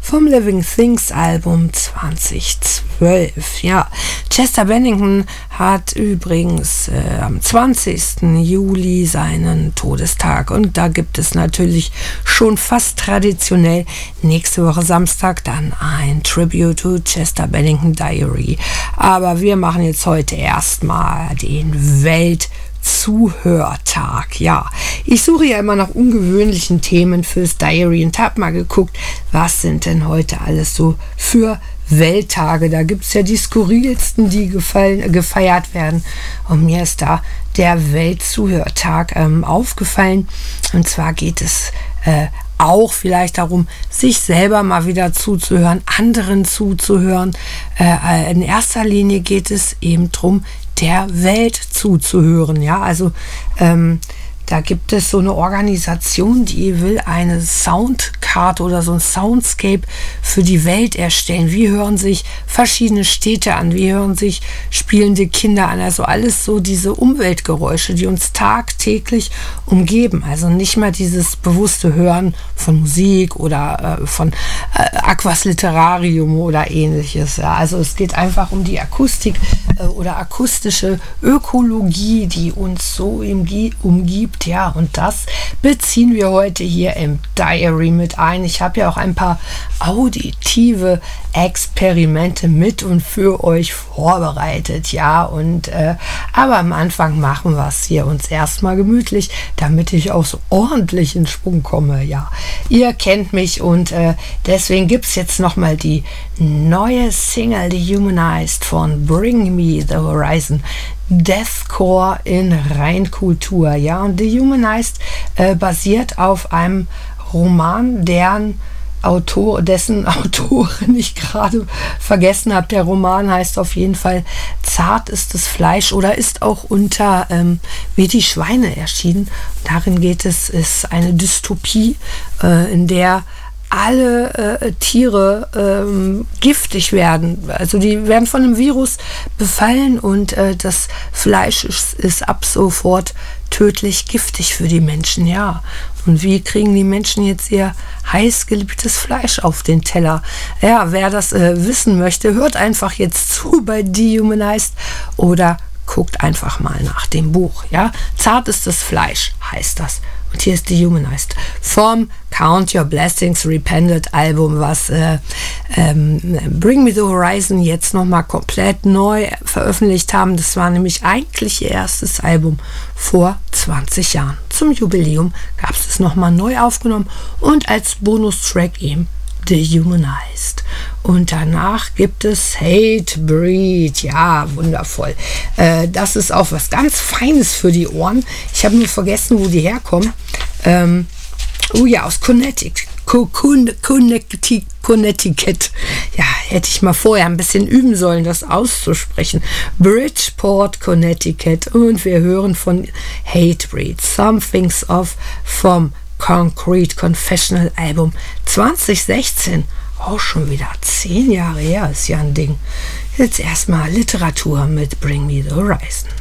vom Living Things Album 2012. Ja, Chester Bennington hat übrigens am 20. Juli seinen Todestag und da gibt es natürlich schon fast traditionell nächste Woche Samstag dann ein Tribute to Chester Bennington Diary. Aber wir machen jetzt heute erstmal den Weltzuhörtag. Ja, ich suche ja immer nach ungewöhnlichen Themen fürs Diary und habe mal geguckt, was sind denn heute alles so für Welttage. Da gibt es ja die skurrilsten, die gefeiert werden. Und mir ist da der Weltzuhörtag aufgefallen. Und zwar geht es auch vielleicht darum, sich selber mal wieder zuzuhören, anderen zuzuhören. In erster Linie geht es eben darum, der Welt zuzuhören. Ja, also da gibt es so eine Organisation, die will eine Soundkarte oder so ein Soundscape für die Welt erstellen. Wie hören sich verschiedene Städte an? Wie hören sich spielende Kinder an? Also alles so diese Umweltgeräusche, die uns tagtäglich umgeben. Also nicht mal dieses bewusste Hören von Musik oder von Aquas Literarium oder ähnliches. Ja, also es geht einfach um die Akustik oder akustische Ökologie, die uns so umgibt. Ja, und das beziehen wir heute hier im Diary mit ein. Ich habe ja auch ein paar auditive Experimente mit und für euch vorbereitet. Ja, und aber am Anfang machen wir es hier uns erstmal gemütlich, damit ich auch so ordentlich in Schwung komme. Ja, ihr kennt mich und deswegen gibt es jetzt nochmal die neue Single Dehumanized von Bring Me the Horizon. Deathcore in Reinkultur. Ja, und Dehumanized basiert auf einem Roman, dessen Autorin ich gerade vergessen habe. Der Roman heißt auf jeden Fall Zart ist das Fleisch oder ist auch unter Wie die Schweine erschienen. Darin ist eine Dystopie, in der alle Tiere giftig werden. Also die werden von einem Virus befallen und das Fleisch ist ab sofort tödlich giftig für die Menschen. Ja, und wie kriegen die Menschen jetzt ihr heiß geliebtes Fleisch auf den Teller? Ja, wer das wissen möchte, hört einfach jetzt zu bei Dehumanized oder guckt einfach mal nach dem Buch. Ja, Zart ist das Fleisch heißt das. Und hier ist Dehumanized vom Count Your Blessings Repented Album, was Bring Me the Horizon jetzt nochmal komplett neu veröffentlicht haben. Das war nämlich eigentlich ihr erstes Album vor 20 Jahren. Zum Jubiläum gab es es nochmal neu aufgenommen und als Bonustrack eben Dehumanized. Und danach gibt es Hatebreed. Ja, wundervoll. Das ist auch was ganz Feines für die Ohren. Ich habe nur vergessen, wo die herkommen. Oh ja, aus Connecticut. Connecticut. Ja, hätte ich mal vorher ein bisschen üben sollen, das auszusprechen. Bridgeport, Connecticut. Und wir hören von Hatebreed. Something's Off vom Concrete Confessional Album 2016. Auch schon wieder 10 Jahre her, ist ja ein Ding. Jetzt erstmal Literatur mit Bring Me the Horizon.